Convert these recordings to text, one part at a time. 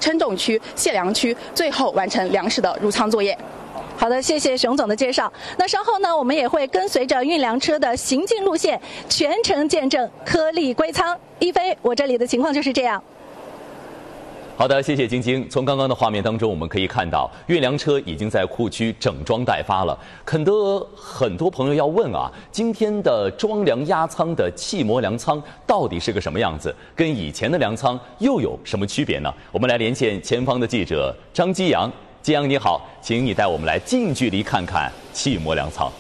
称重区、卸粮区，最后完成粮食的入仓作业。 好的，谢谢熊总的介绍。那稍后呢，我们也会跟随着运粮车的行进路线，全程见证颗粒归仓。一飞，我这里的情况就是这样。 好的，谢谢晶晶。从刚刚的画面当中，我们可以看到运粮车已经在库区整装待发了。很多朋友要问啊，今天的装粮压仓的气模粮仓到底是个什么样子？跟以前的粮仓又有什么区别呢？我们来连线前方的记者张基阳。基阳你好，请你带我们来近距离看看气模粮仓。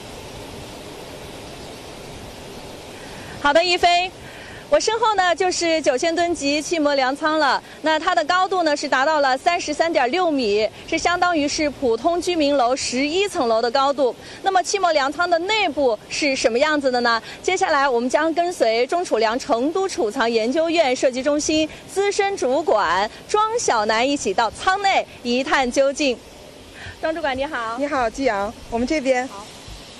好的，一飞。我身后呢就是9000吨级气模粮仓了，那它的高度呢是达到了33.6米，是相当于是普通居民楼11层楼的高度。那么气模粮仓的内部是什么样子的呢？接下来我们将跟随中储粮成都储藏研究院设计中心资深主管庄小楠一起到仓内一探究竟。庄主管你好。 你好，季阳，我们这边。好。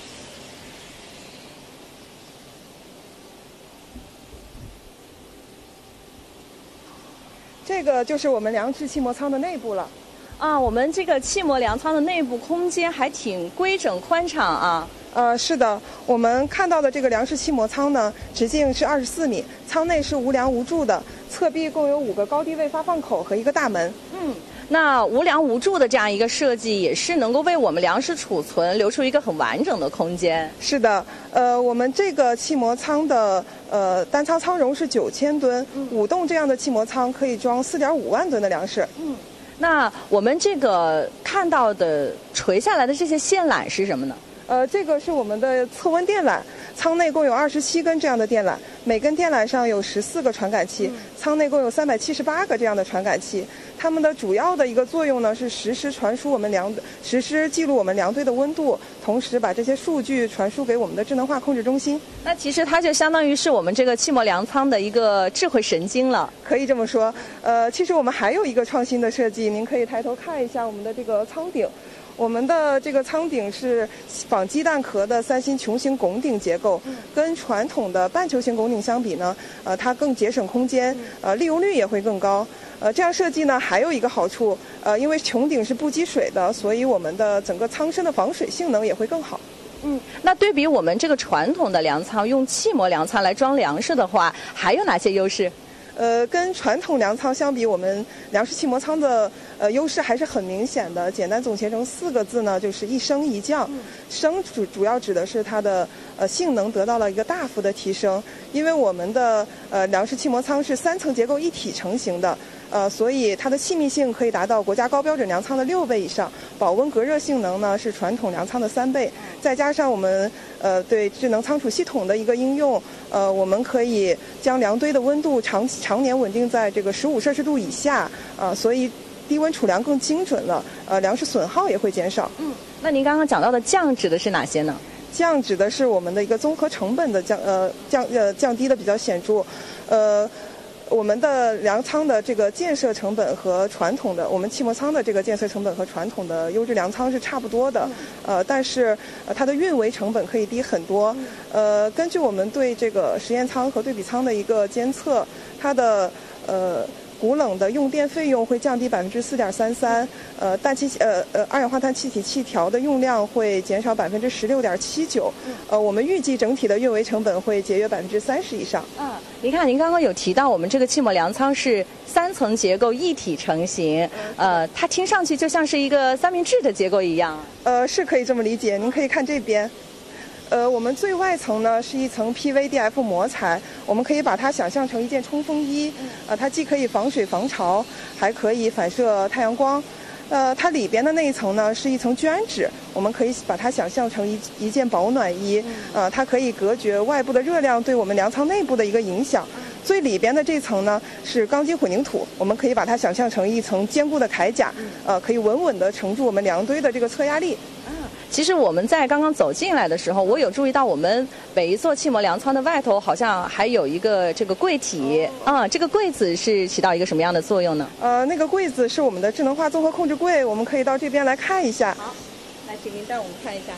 这个就是我们粮食气模仓的内部了。 啊，我们这个气模粮仓的内部空间还挺规整宽敞啊。 是的，我们看到的这个粮食气模仓呢，直径是24米，仓内是无梁无柱的，侧壁共有5个高低位发放口和1个大门。 那无梁无柱的这样一个设计，也是能够为我们粮食储存留出一个很完整的空间。 是的，我们这个气模仓的单仓仓容是9000吨，5栋这样的气模仓可以装4.5万吨的粮食。 那我们这个看到的垂下来的这些线缆是什么呢？ 这个是我们的测温电缆，仓内共有27根这样的电缆，每根电缆上有14个传感器，仓内共有378个这样的传感器。它们的主要的一个作用呢是实时记录我们粮堆的温度，同时把这些数据传输给我们的智能化控制中心。 那其实它就相当于是我们这个气模粮仓的一个智慧神经了， 可以这么说。其实我们还有一个创新的设计，您可以抬头看一下我们的这个仓顶。我们的这个仓顶是仿鸡蛋壳的3星穹形拱顶结构，跟传统的半球形拱顶相比呢，它更节省空间，利用率也会更高。这样设计呢还有一个好处，因为穹顶是不积水的，所以我们的整个仓身的防水性能也会更好。 那对比我们这个传统的粮仓用气模粮仓来装粮食的话，还有哪些优势？ 跟传统粮仓相比，我们粮食气模仓的优势还是很明显的。简单总结成4个字呢，就是一升一降。升主要指的是它的性能得到了一个大幅的提升，因为我们的粮食气模仓是3层结构一体成型的。所以它的气密性可以达到国家高标准粮仓的6倍以上，保温隔热性能呢是传统粮仓的3倍，再加上我们对智能仓储系统的一个应用，我们可以将粮堆的温度常年稳定在这个15摄氏度以下，所以低温储粮更精准了，粮食损耗也会减少。 那您刚刚讲到的降指的是哪些呢？ 降指的是我们的一个综合成本的降低的比较显著，我们的粮仓的这个建设成本和传统的我们气模仓的这个建设成本和传统的优质粮仓是差不多的，但是它的运维成本可以低很多。根据我们对这个实验仓和对比仓的一个监测，它的古冷的用电费用会降低4.33%，二氧化碳气体气条的用量会减少16.79%，我们预计整体的运维成本会节约30%以上。 您看，您刚刚有提到我们这个气模粮仓是3层结构一体成型，它听上去就像是一个三明治的结构一样。 是可以这么理解，您可以看这边。我们最外层呢是一层 PVDF 膜材，我们可以把它想象成一件冲锋衣，它既可以防水防潮，还可以反射太阳光。它里边的那一层呢是一层聚氨酯，我们可以把它想象成一件保暖衣，它可以隔绝外部的热量对我们粮仓内部的一个影响。最里边的这层呢是钢筋混凝土，我们可以把它想象成一层坚固的铠甲，可以稳稳地承住我们粮堆的这个测压力。 其实我们在刚刚走进来的时候，我有注意到我们每一座气模粮仓的外头好像还有一个这个柜体，这个柜子是起到一个什么样的作用呢？ 那个柜子是我们的智能化综合控制柜，我们可以到这边来看一下。 好，来，请您带我们看一下。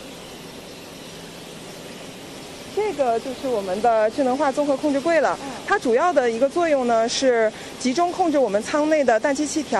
这个就是我们的智能化综合控制柜了，它主要的一个作用呢是集中控制我们仓内的氮气气条。